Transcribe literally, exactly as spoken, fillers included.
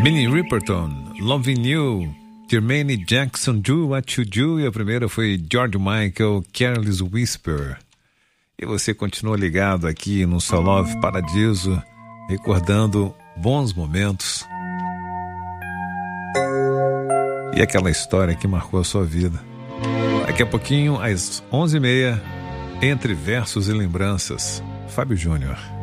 Minnie Riperton, Loving You, Jermaine Jackson, Do What You Do, e a primeira foi George Michael, Careless Whisper. E você continua ligado aqui no So Love Paradiso, recordando bons momentos e aquela história que marcou a sua vida. Daqui a pouquinho, às onze e meia, Entre Versos e Lembranças, Fábio Júnior.